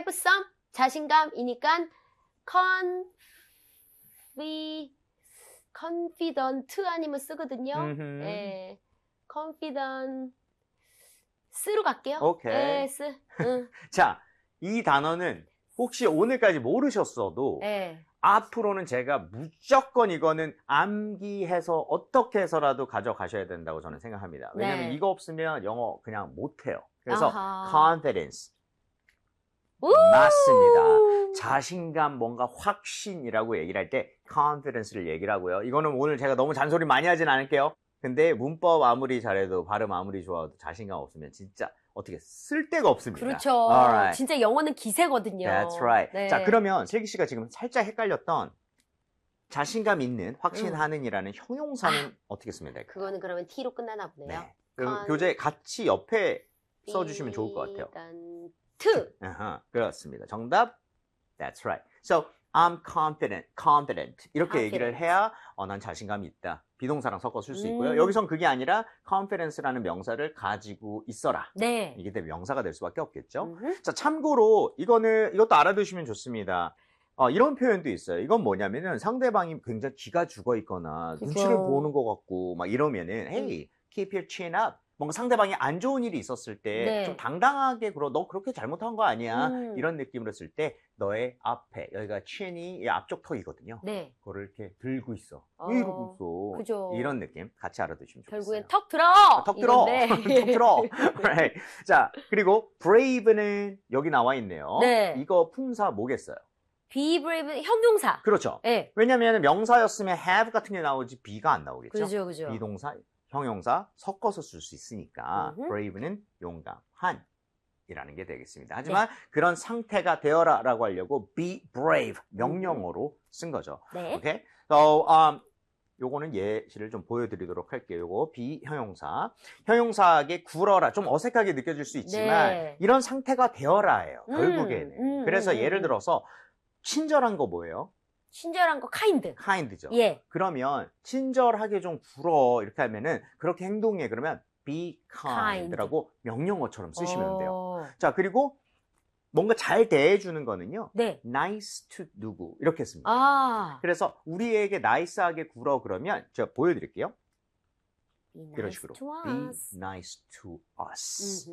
have some 자신감이니까 confident 아니면 쓰거든요. 예, confident 쓰로 갈게요. 오케이. 예, 쓰. 응. 자, 이 단어는 혹시 오늘까지 모르셨어도 예. 앞으로는 제가 무조건 이거는 암기해서 어떻게 해서라도 가져가셔야 된다고 저는 생각합니다. 왜냐면 네. 이거 없으면 영어 그냥 못해요. 그래서 아하. confidence. 우! 맞습니다. 자신감, 뭔가 확신이라고 얘기를 할 때 confidence를 얘기를 하고요. 이거는 오늘 제가 너무 잔소리 많이 하진 않을게요. 근데 문법 아무리 잘해도 발음 아무리 좋아도 자신감 없으면 진짜 어떻게 쓸 데가 없습니다. 그렇죠. Alright. 진짜 영어는 기세거든요. That's right. 네. 자, 그러면 슬기 씨가 지금 살짝 헷갈렸던 자신감 있는, 확신하는이라는 형용사는 어떻게 쓰면 될까요? 그거는 그러면 T로 끝나나 보네요. 네. 그럼 교재 같이 옆에 써주시면 좋을 것 같아요. 그렇습니다. 정답. That's right. So, I'm confident. 이렇게 얘기를 해야 난 자신감이 있다. 비동사랑 섞어 쓸 수 있고요. 여기선 그게 아니라 confidence라는 명사를 가지고 있어라. 네. 이게 때문에 명사가 될 수밖에 없겠죠. 자, 참고로 이것도 알아두시면 좋습니다. 이런 표현도 있어요. 이건 뭐냐면은 상대방이 굉장히 기가 죽어 있거나 그죠. 눈치를 보는 것 같고 막 이러면은 Hey, keep your chin up. 뭔가 상대방이 안 좋은 일이 있었을 때 좀 네. 당당하게 너 그렇게 잘못한 거 아니야. 이런 느낌으로 쓸 때 너의 앞에 여기가 chin이 이 앞쪽 턱이거든요. 네. 그거를 이렇게 들고 있어. 어, 이러고 있어. 그죠. 이런 느낌 같이 알아두시면 좋겠어요. 결국엔 턱 들어! 턱 들어! 이건데. 턱 들어! Right. 자, 그리고 brave는 여기 나와 있네요. 네. 이거 품사 뭐겠어요? be brave 형용사. 그렇죠. 네. 왜냐면 명사였으면 have 같은 게 나오지 be가 안 나오겠죠. 그죠. 비동사, 형용사 섞어서 쓸 수 있으니까 brave는 용감한 이라는 게 되겠습니다. 하지만 그런 상태가 되어라 라고 하려고 be brave 명령어로 쓴 거죠. 네. 오케이? So, 요거는 예시를 좀 보여드리도록 할게요. 요거 비형용사. 형용사에게 굴어라. 좀 어색하게 느껴질 수 있지만 네. 이런 상태가 되어라예요. 결국에는. 그래서 예를 들어서 친절한 거 뭐예요? 친절한 거 kind죠. 예. 그러면 친절하게 좀 굴어 이렇게 하면은 그렇게 행동해. 그러면 be kind라고 명령어처럼 쓰시면 돼요. 자, 그리고 뭔가 잘 대해주는 거는요. 네. nice to 누구 이렇게 씁니다. 그래서 우리에게 nice하게 굴어 그러면 제가 보여드릴게요. 이런 식으로 be nice to us.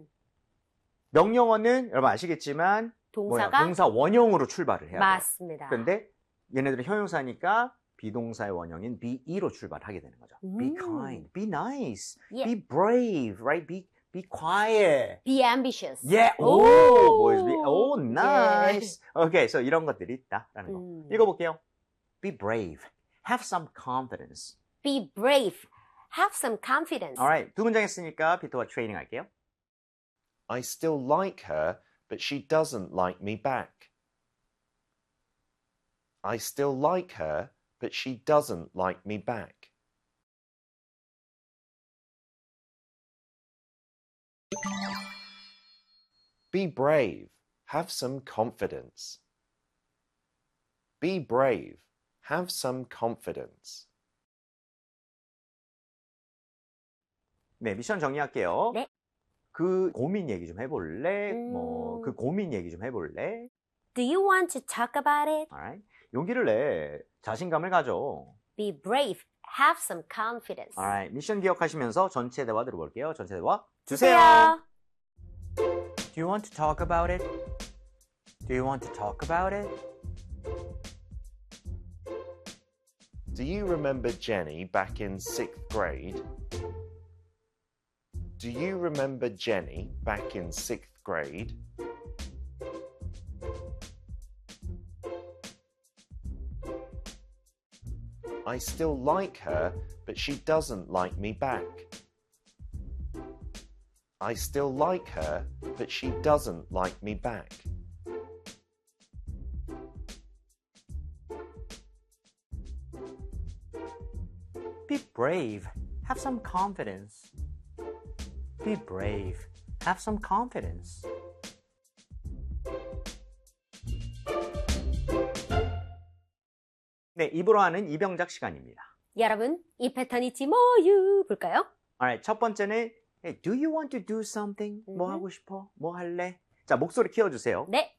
명령어는 여러분 아시겠지만 동사 원형으로 출발을 해야 돼요. 맞습니다. 그런데 얘네들은 형용사니까 비동사의 원형인 be로 출발하게 되는 거죠. Be kind, be nice, be brave, right? Be quiet. Be ambitious. Yeah. boys, nice. Okay, so 이런 것들이 있다라는 거. 읽어볼게요. Be brave. Have some confidence. Be brave. Have some confidence. Alright, 두 문장 했으니까 비토와 트레이닝 할게요. I still like her, but she doesn't like me back. I still like her, but she doesn't like me back. Be brave. Have some confidence. Be brave. Have some confidence. 네, 미션 정리할게요. 네. 그 고민 얘기 좀 해볼래? 그 고민 얘기 좀 해볼래? Do you want to talk about it? Alright. 용기를 내. 자신감을 가져. Be brave. Have some confidence. Alright. 미션 기억하시면서 전체 대화 들어볼게요. 전체 대화 주세요. Do you want to talk about it? Do you want to talk about it? Do you remember Jenny back in 6th grade? Do you remember Jenny back in 6th grade? I still like her, but she doesn't like me back. I still like her, but she doesn't like me back. Be brave. Have some confidence. Be brave. Have some confidence. 네, 입으로 하는 이병작 시간입니다. 여러분, 이 패턴 잊지 뭐유 볼까요? Alright, 첫 번째는 hey, Do you want to do something? 뭐 하고 싶어? 뭐 할래? 자, 목소리 키워주세요. 네.